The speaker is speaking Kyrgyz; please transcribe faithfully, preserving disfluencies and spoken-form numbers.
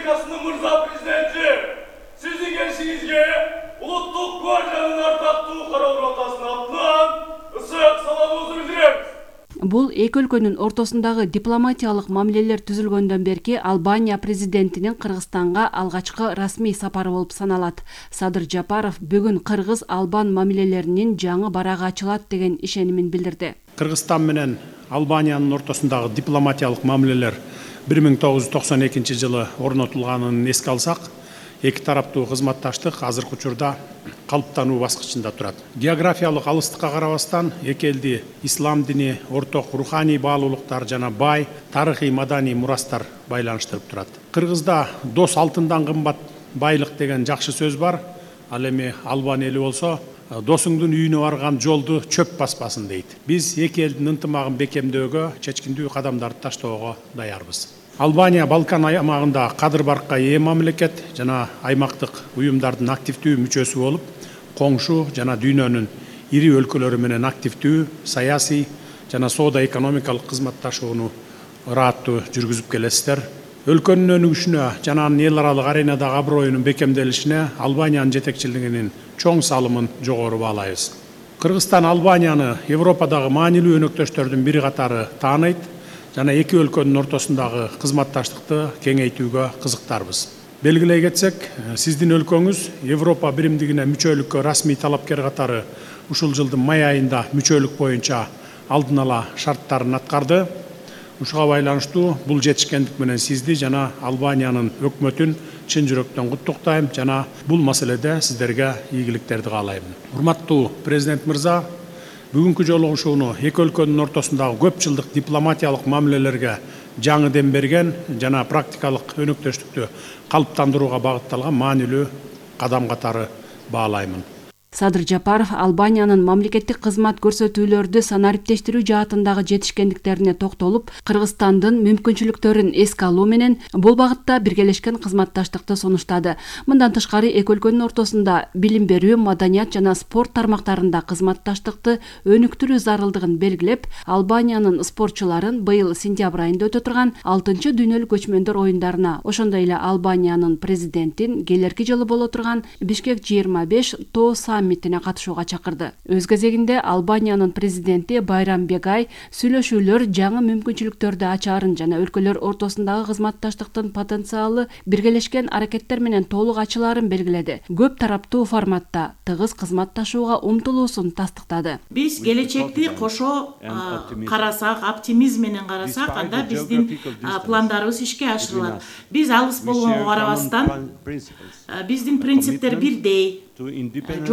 Республикасының мырза президенті, сіздің келішіңізге ұлттық гвардияның ардақтуу карау ротасының атынан ысык саламыбызды билдиремиз. Бул эки өлкөнүн ортосундагы дипломатиялык мамилелер түзүлгөндөн берки Албания президентинин Кыргызстанга алгачкы расмий сапары болуп саналат. Садыр Жапаров бүгүн Кыргыз-Албан мамилелеринин жаңы барагы ачылат деген ишенимин билдирди. Кыргызстан менен Албаниянын ортосундагы дипломатиялык мамилелер бир миң тогуз жүз токсон экинчи жылы орнотулганын эске алсак, эки тараптуу кызматташтык азыркы учурда калыптануу баскычында турат. Географиялык алыстыкка карабастан эки элди ислам дини, орток руханий баалуулуктар жана бай тарыхый маданий мурастар байланыштырып турат. Кыргызда дос алтындан кымбат байлык деген жакшы сөз бар. Ал эми Албан эли болсо досуңдун үйүнө барган жолду чөп баспасын дейт. Биз эки элдин ынтымагын бекемдөөгө, чечкиндүү кадамдарды таштоого даярбыз. Албания Балкан аймагында кадыр баркка ээ мамлекет жана аймактык уюмдардын активдүү мүчөсү болуп, коңшу жана дүйнөнүн ири өлкөлөрү менен активдүү саясий жана соода экономикалык кызматташууну ырааттуу жүргүзүп келесиздер. Өлкөнүн өнүгүшүнө жана анын эл аралык аренадагы аброюнун бекемделишине Албаниянын жетекчилигинин чоң салымын жогору баалайбыз. Кыргызстан Албанияны Европадагы маанилүү өнөктөштөрдүн бири катары тааныйт жана эки өлкөнүн ортосундагы кызматташтыкты кеңейтүүгө кызыктарбыз. Белгилей кетсек, сиздин өлкөңүз Европа биримдигине мүчөлүккө расмий талапкер катары ушул жылдын май айында мүчөлүк боюнча алдын ала шарттарын аткарды. Ушуга байланыштуу бул жетишкендик менен сизди жана Албаниянын өкмөтүн чын жүрөктөн куттуктайм жана бул маселеде сиздерге ийгиликтерди каалайм. Урматтуу президент мырза, бүгүнкү жолугушууну эки өлкөнүн ортосундагы көп жылдык дипломатиялык мамилелерге жаңы дем берген жана практикалык өнөктөштүктү калыптандырууга багытталган маанилүү кадам катары баалаймын. Садыр Жапаров Албаниянын мамлекеттик кызмат көрсөтүүлөрдү санариптештирүү жаатындагы жетишкендиктерине токтолуп, Кыргызстандын мүмкүнчүлүктөрүн эске алуу менен бул багытта биргелешкен кызматташтыкты сунуштады. Мындан тышкары эки өлкөнүн ортосунда билим берүү, маданият жана спорт тармактарында кызматташтыкты өнүктүрүү зарылдыгын белгилеп, Албаниянын спортчуларын быйыл сентябрь айында өтө турган алтынчы дүйнөлүк көчмөндөр оюндарына, ошондой эле Албаниянын президентин келерки жылы боло турган Бишкек жыйырма беш тоо саммитине катышууга чакырды. Өз кезегинде Албаниянын президенти Байрам Бегай сүйлөшүүлөр жаңы мүмкүнчүлүктөрдү ачаарын жана өлкөлөр ортосундагы кызматташтыктын потенциалы биргелешкен аракеттер менен толук ачылаарын белгиледи. Көп тараптуу форматта тыгыз кызматташууга умтулуусун тастыктады. Биз келечекти кошо карасак, оптимизм менен карасак, анда биздин пландарыбыз ишке ашырылат. Биз алыс болгонго карабастан биздин принциптер бирдей.